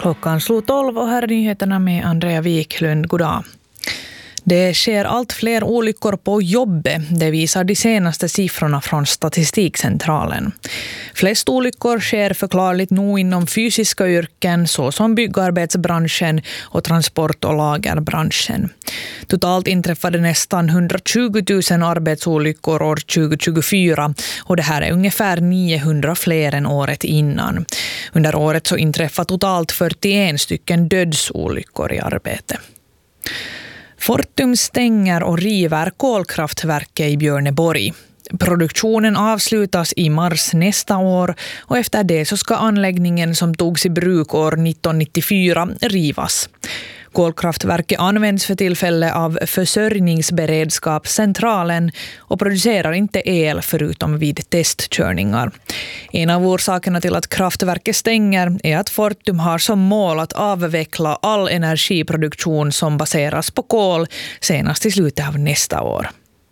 Klockan slog 12 och här är nyheterna med Andrea Wiklund. God dag. Det sker allt fler olyckor på jobbet, det visar de senaste siffrorna från Statistikcentralen. Flest olyckor sker förklarligt nog inom fysiska yrken såsom byggarbetsbranschen och transport- och lagerbranschen. Totalt inträffade nästan 120 000 arbetsolyckor år 2024 och det här är ungefär 900 fler än året innan. Under året så inträffade totalt 41 stycken dödsolyckor i arbete. Fortum stänger och river kolkraftverket i Björneborg. Produktionen avslutas i mars nästa år och efter det så ska anläggningen som togs i bruk år 1994 rivas. Kolkraftverket används för tillfälle av försörjningsberedskapscentralen och producerar inte el förutom vid testkörningar. En av orsakerna till att kraftverket stänger är att Fortum har som mål att avveckla all energiproduktion som baseras på kol senast i slutet av nästa år.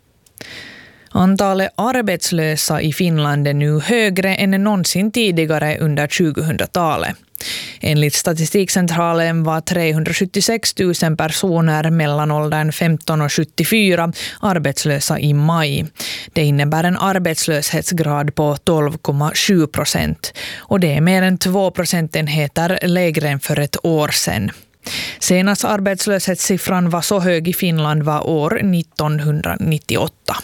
Antalet arbetslösa i Finland är nu högre än någonsin tidigare under 2000-talet. Enligt Statistikcentralen var 376 000 personer mellan åldern 15 och 74 arbetslösa i maj. Det innebär en arbetslöshetsgrad på 12,7% och det är mer än 2 procentenheter lägre än för ett år sedan. Senast arbetslöshetssiffran var så hög i Finland var år 1998.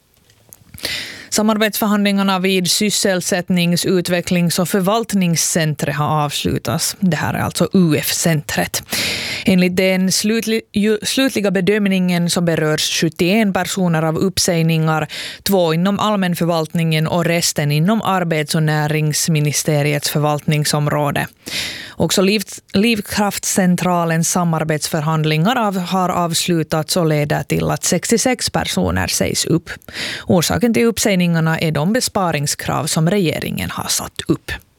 Samarbetsförhandlingarna vid sysselsättnings-, utvecklings- och förvaltningscentret har avslutats. Det här är alltså UF-centret. Enligt den slutliga bedömningen så berörs 71 personer av uppsägningar, 2 inom allmänförvaltningen och resten inom arbets- och näringsministeriets förvaltningsområde. Också Livkraftcentralens samarbetsförhandlingar har avslutats och leder till att 66 personer sägs upp. Orsaken till uppsägningarna är de besparingskrav som regeringen har satt upp.